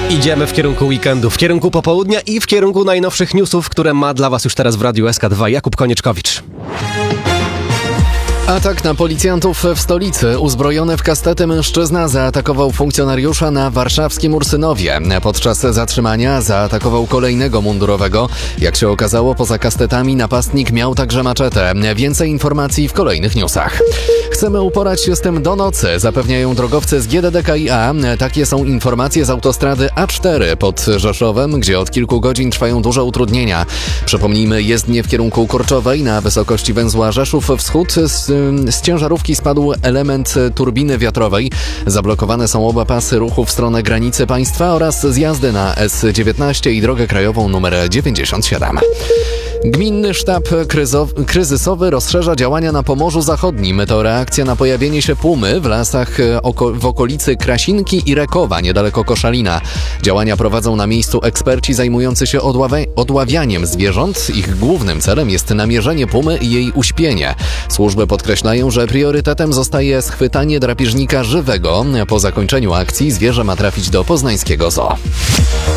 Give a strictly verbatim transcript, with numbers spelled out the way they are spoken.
Idziemy w kierunku weekendu, w kierunku popołudnia i w kierunku najnowszych newsów, które ma dla Was już teraz w Radiu S K dwa Jakub Konieczkowicz. Atak na policjantów w stolicy. Uzbrojony w kastety mężczyzna zaatakował funkcjonariusza na warszawskim Ursynowie. Podczas zatrzymania zaatakował kolejnego mundurowego. Jak się okazało, poza kastetami napastnik miał także maczetę. Więcej informacji w kolejnych newsach. Chcemy uporać się z tym do nocy, zapewniają drogowcy z G D D K i A. Takie są informacje z autostrady A cztery pod Rzeszowem, gdzie od kilku godzin trwają duże utrudnienia. Przypomnijmy, jezdnie w kierunku Korczowej na wysokości węzła Rzeszów Wschód. Z, z ciężarówki spadł element turbiny wiatrowej. Zablokowane są oba pasy ruchu w stronę granicy państwa oraz zjazdy na S dziewiętnaście i drogę krajową nr dziewięćdziesiąt siedem. Gminny Sztab kryzo- Kryzysowy rozszerza działania na Pomorzu Zachodnim. To reakcja na pojawienie się pumy w lasach oko- w okolicy Krasinki i Rekowa, niedaleko Koszalina. Działania prowadzą na miejscu eksperci zajmujący się odławe- odławianiem zwierząt. Ich głównym celem jest namierzenie pumy i jej uśpienie. Służby podkreślają, że priorytetem zostaje schwytanie drapieżnika żywego. Po zakończeniu akcji zwierzę ma trafić do poznańskiego zoo.